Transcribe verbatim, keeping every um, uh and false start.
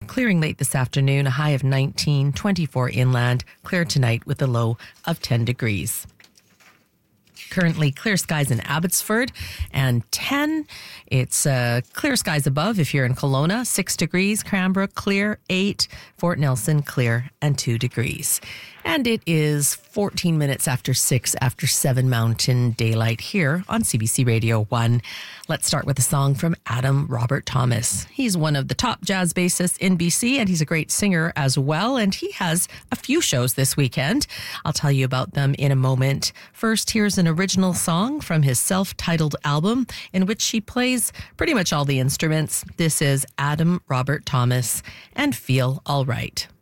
Clearing late this afternoon, a high of nineteen, twenty-four inland. Clear tonight with a low of ten degrees. Currently clear skies in Abbotsford and ten. It's uh, clear skies above if you're in Kelowna, six degrees. Cranbrook, clear, eight. Fort Nelson, clear, and two degrees. And it is fourteen minutes after six after seven Mountain Daylight here on C B C Radio one. Let's start with a song from Adam Robert Thomas. He's one of the top jazz bassists in B C, and he's a great singer as well. And he has a few shows this weekend. I'll tell you about them in a moment. First, here's an original song from his self-titled album in which he plays pretty much all the instruments. This is Adam Robert Thomas and Feel All Right.